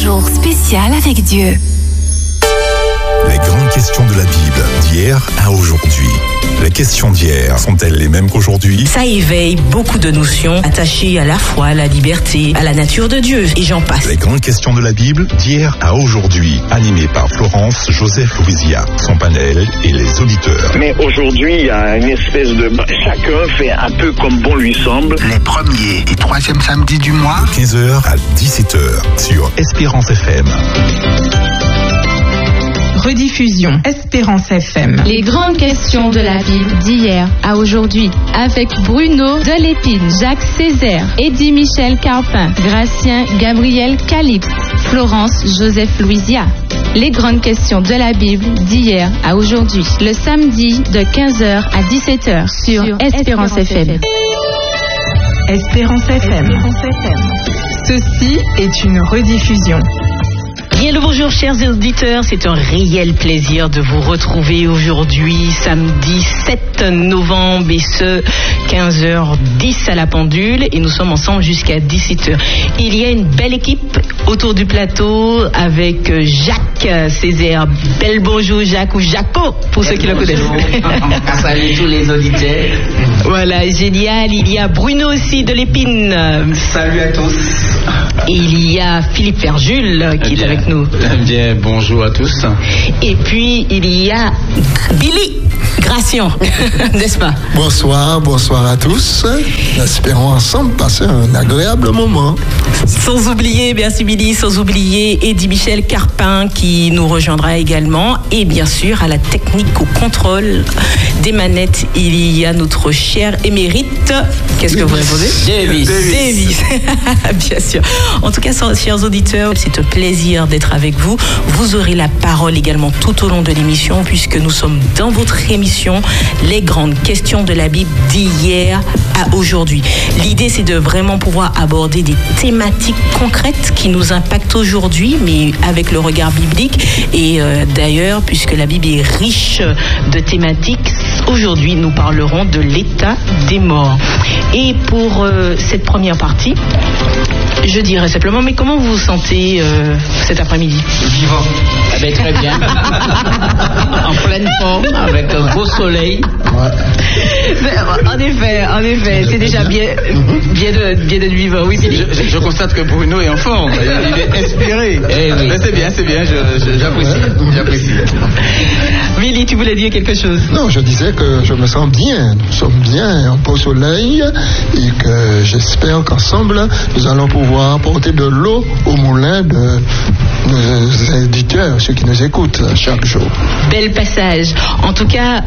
jour spécial avec Dieu. Les grandes questions de la Bible, d'hier à aujourd'hui. Les questions d'hier sont-elles les mêmes qu'aujourd'hui? Ça éveille beaucoup de notions attachées à la foi, à la liberté, à la nature de Dieu, et j'en passe. Les grandes questions de la Bible, d'hier à aujourd'hui, animées par Florence Joseph Louisia, son panel et les auditeurs. Mais aujourd'hui, il y a une espèce de... Chacun fait un peu comme bon lui semble. Les premiers et troisièmes samedis du mois. 15h à 17h sur Espérance FM. Rediffusion Espérance FM. Les grandes questions de la Bible d'hier à aujourd'hui avec Bruno Delépine, Jacques Césaire, Eddie Michel Carpin, Gracien Gabriel Calixte, Florence Joseph Louisia. Les grandes questions de la Bible d'hier à aujourd'hui, le samedi de 15h à 17h sur Espérance FM. Espérance FM. Ceci est une rediffusion. Bien le bonjour chers auditeurs, c'est un réel plaisir de vous retrouver aujourd'hui, samedi 7 novembre et ce 15h10 à la pendule et nous sommes ensemble jusqu'à 17h. Il y a une belle équipe autour du plateau avec Jacques Césaire. Bel bonjour Jacques ou Jaco pour ceux qui le connaissent. Salut tous les auditeurs. Voilà, génial. Il y a Bruno aussi de l'Épine. Salut à tous. Et il y a Philippe Ferjul qui est avec nous. Bien, bonjour à tous. Et puis il y a Billy Gracien, n'est-ce pas? Bonsoir à tous. Espérons ensemble passer un agréable moment. Sans oublier, merci Billy, sans oublier Eddie Michel Carpin qui nous rejoindra également. Et bien sûr, à la technique, au contrôle des manettes, il y a notre cher émérite. Qu'est-ce que vous répondez? Davis. Bien sûr. En tout cas, chers auditeurs, c'est un plaisir d'être avec vous. Vous aurez la parole également tout au long de l'émission puisque nous sommes dans votre émission Les grandes questions de la Bible d'hier à aujourd'hui. L'idée, c'est de vraiment pouvoir aborder des thématiques concrètes qui nous impactent aujourd'hui, mais avec le regard biblique. Et d'ailleurs, puisque la Bible est riche de thématiques, aujourd'hui, nous parlerons de l'état des morts. Et pour cette première partie, je dirais simplement, mais comment vous vous sentez cet après-midi? Vivant. Eh bien, très bien. En pleine forme, avec un beau soleil. Ouais. En effet, c'est déjà bien d'être vivant. Oui, je constate que Bruno est en forme. Il est inspiré. Oui. Mais c'est bien, j'apprécie. Billy, tu voulais dire quelque chose? Non, je disais que je me sens bien. Nous sommes bien en beau soleil et que j'espère qu'ensemble, nous allons pouvoir porter de l'eau au moulin de nos éditeurs, ceux qui nous écoutent chaque jour. Bel passage. En tout cas,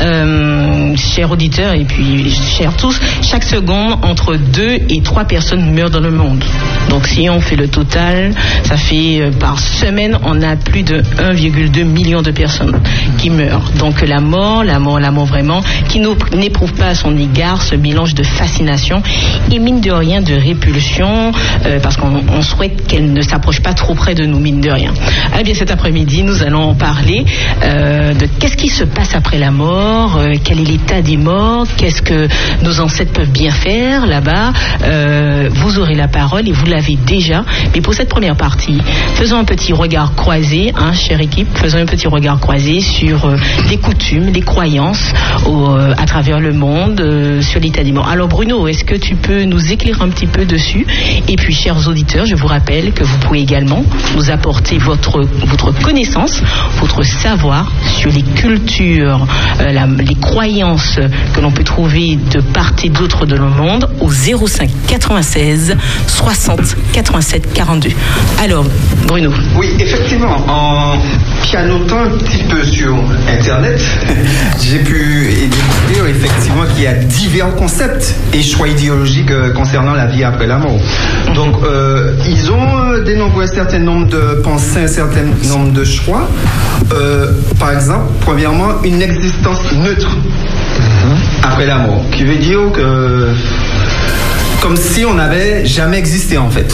chers auditeurs et puis chers tous, chaque seconde, entre 2 et 3 personnes meurent dans le monde. Donc si on fait le total, ça fait par semaine, on a plus de 1,2 million de personnes qui meurent. Donc la mort vraiment, qui n'éprouve pas à son égard ce mélange de fascination et mine de rien de répulsion, parce qu'on souhaite qu'elle ne s'approche pas trop près de nous, mine de rien. Eh bien cet après-midi, nous allons parler de qu'est-ce qui se passe après la mort, quel est l'état des morts, qu'est-ce que nos ancêtres peuvent bien faire là-bas. Vous aurez la parole et vous l'avez déjà. Mais pour cette première partie, faisons un petit regard croisé, chère équipe, faisons un petit regard croisé sur les coutumes, les croyances à travers le monde, sur l'état des morts. Alors Bruno, est-ce que tu peux nous éclairer un petit peu dessus? Et puis chers auditeurs, je vous rappelle que vous pouvez également nous apporter votre connaissance, votre savoir sur les cultures, les croyances que l'on peut trouver de part et d'autre de le monde au 05 96 60 87 42. Alors, Bruno. Oui, effectivement, en pianotant un petit peu sur Internet, j'ai pu découvrir effectivement qu'il y a divers concepts et choix idéologiques concernant la vie après la mort. Donc, ils ont dénombré un certain nombre de pensées, un certain nombre de choix. Par exemple, premièrement, une existence neutre après la mort, qui veut dire que comme si on n'avait jamais existé en fait.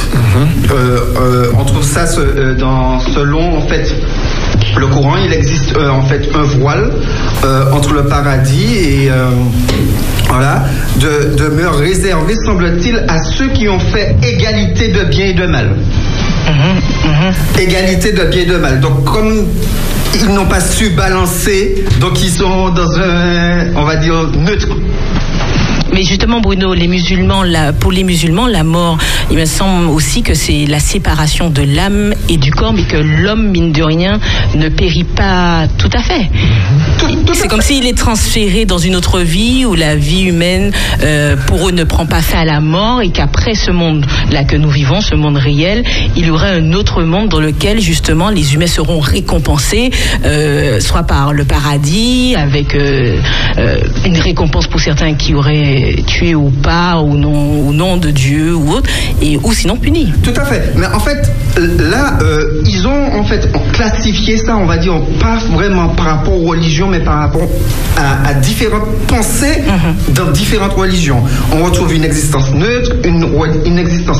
On trouve ça selon en fait le Coran. Il existe en fait un voile entre le paradis et demeure réservé, semble-t-il, à ceux qui ont fait égalité de bien et de mal. égalité de bien et de mal. Donc, comme ils n'ont pas su balancer, donc ils sont dans un, on va dire, neutre. Mais justement, Bruno, pour les musulmans, la mort, il me semble aussi que c'est la séparation de l'âme et du corps, mais que l'homme, mine de rien, ne périt pas tout à fait. C'est comme s'il est transféré dans une autre vie où la vie humaine, pour eux, ne prend pas fin à la mort, et qu'après ce monde-là que nous vivons, ce monde réel, il y aura un autre monde dans lequel, justement, les humains seront récompensés, soit par le paradis, avec une récompense pour certains qui auraient tué ou pas, ou non de Dieu ou autre, ou sinon punis. Tout à fait. Mais en fait, là, ils ont en fait classifié ça, on va dire, pas vraiment par rapport aux religions, mais par rapport à différentes pensées dans différentes religions. On retrouve une existence neutre, une existence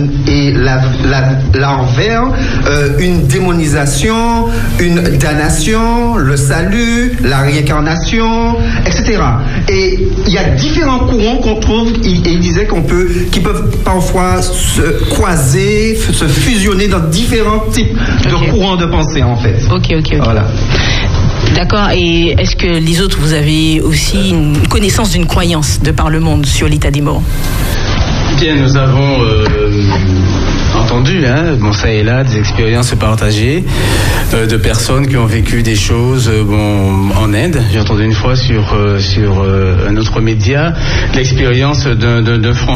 l'envers, une démonisation, une damnation, le salut, la réincarnation, etc. Et il y a différents courants qu'on trouve, et il disait qui peuvent parfois se croiser, se fusionner dans différents types de courants de pensée, en fait. Ok. Voilà. D'accord. Et est-ce que les autres, vous avez aussi une connaissance d'une croyance de par le monde sur l'état des morts? Bien, nous avons entendu, ça et là, des expériences partagées de personnes qui ont vécu des choses en Inde. J'ai entendu une fois sur un autre média l'expérience d'un Français